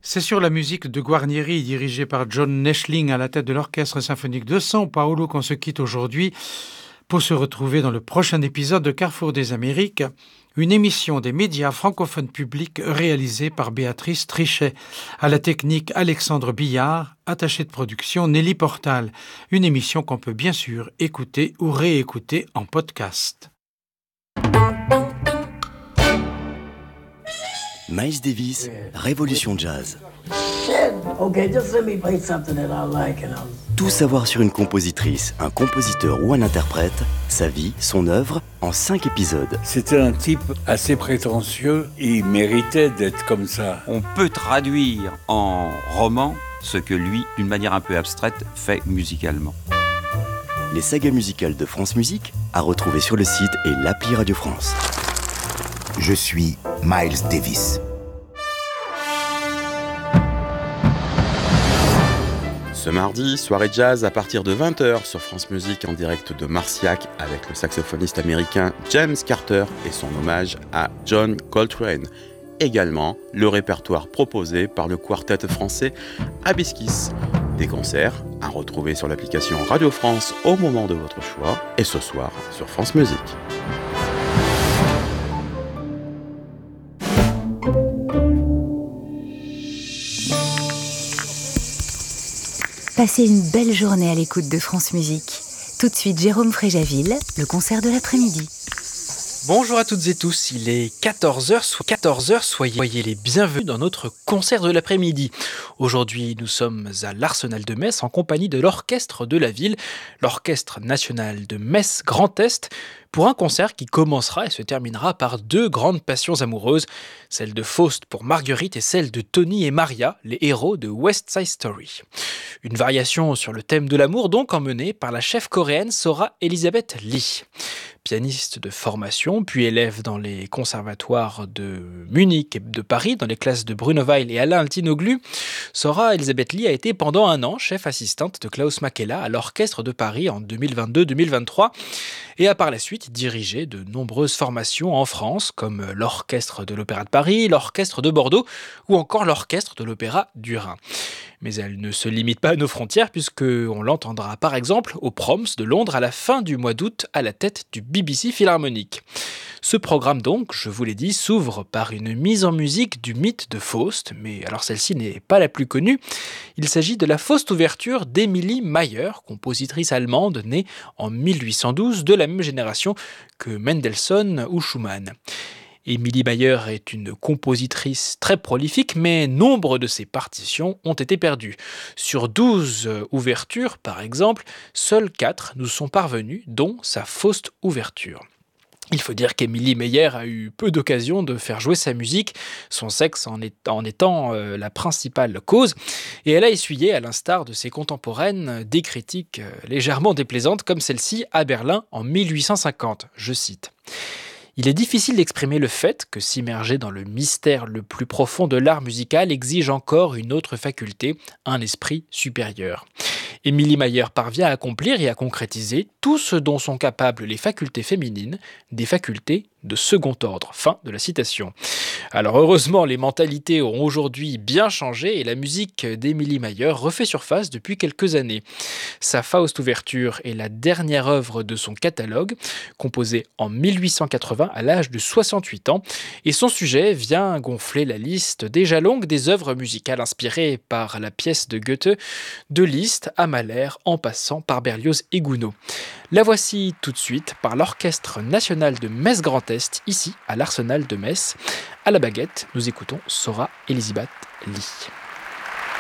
C'est sur la musique de Guarnieri, dirigée par John Neschling à la tête de l'Orchestre symphonique de São Paulo, qu'on se quitte aujourd'hui pour se retrouver dans le prochain épisode de Carrefour des Amériques, une émission des médias francophones publics réalisée par Béatrice Trichet. À la technique, Alexandre Billard, attaché de production, Nelly Portal. Une émission qu'on peut bien sûr écouter ou réécouter en podcast. Miles Davis, Révolution Jazz. Okay, just let me play something that I like and Tout savoir sur une compositrice, un compositeur ou un interprète, sa vie, son œuvre, en 5 épisodes. C'était un type assez prétentieux, il méritait d'être comme ça. On peut traduire en roman ce que lui, d'une manière un peu abstraite, fait musicalement. Les sagas musicales de France Musique, à retrouver sur le site et l'appli Radio France. Je suis Miles Davis. Ce mardi, soirée jazz à partir de 20h sur France Musique en direct de Marciac avec le saxophoniste américain James Carter et son hommage à John Coltrane. Également, le répertoire proposé par le quartet français Hibiscus. Des concerts à retrouver sur l'application Radio France au moment de votre choix et ce soir sur France Musique. Passez une belle journée à l'écoute de France Musique. Tout de suite, Jérôme Fréjaville, le concert de l'après-midi. Bonjour à toutes et tous, il est 14h, soyez les bienvenus dans notre concert de l'après-midi. Aujourd'hui, nous sommes à l'Arsenal de Metz en compagnie de l'Orchestre de la Ville, l'Orchestre national de Metz Grand Est, pour un concert qui commencera et se terminera par 2 grandes passions amoureuses, celle de Faust pour Marguerite et celle de Tony et Maria, les héros de West Side Story. Une variation sur le thème de l'amour donc emmenée par la chef coréenne Sora Elizabeth Lee. Pianiste de formation, puis élève dans les conservatoires de Munich et de Paris, dans les classes de Bruno Weil et Alain Altinoglu, Sora Elizabeth Lee a été pendant un an chef assistante de Klaus Makela à l'Orchestre de Paris en 2022-2023 et a par la suite dirigé de nombreuses formations en France, comme l'Orchestre de l'Opéra de Paris, l'Orchestre de Bordeaux ou encore l'Orchestre de l'Opéra du Rhin. Mais elle ne se limite pas à nos frontières puisqu'on l'entendra par exemple au Proms de Londres à la fin du mois d'août à la tête du BBC Philharmonic. Ce programme donc, je vous l'ai dit, s'ouvre par une mise en musique du mythe de Faust, mais alors celle-ci n'est pas la plus connue. Il s'agit de la Faust ouverture d'Emilie Mayer, compositrice allemande née en 1812 de la même génération que Mendelssohn ou Schumann. Emilie Mayer est une compositrice très prolifique, mais nombre de ses partitions ont été perdues. Sur 12 ouvertures, par exemple, seules 4 nous sont parvenues, dont sa Faust ouverture. Il faut dire qu'Emilie Mayer a eu peu d'occasions de faire jouer sa musique, son sexe en étant la principale cause, et elle a essuyé, à l'instar de ses contemporaines, des critiques légèrement déplaisantes, comme celle-ci à Berlin en 1850, je cite. Il est difficile d'exprimer le fait que s'immerger dans le mystère le plus profond de l'art musical exige encore une autre faculté, un esprit supérieur. Emilie Mayer parvient à accomplir et à concrétiser tout ce dont sont capables les facultés féminines, des facultés de second ordre. Fin de la citation. Alors heureusement, les mentalités ont aujourd'hui bien changé et la musique d'Emilie Mayer refait surface depuis quelques années. Sa Faust ouverture est la dernière œuvre de son catalogue, composée en 1880 à l'âge de 68 ans, et son sujet vient gonfler la liste déjà longue des œuvres musicales inspirées par la pièce de Goethe, de Liszt à Mahler, en passant par Berlioz et Gounod. La voici tout de suite par l'Orchestre national de Metz Grand Est, ici à l'Arsenal de Metz. À la baguette, nous écoutons Sora Elizabeth Lee.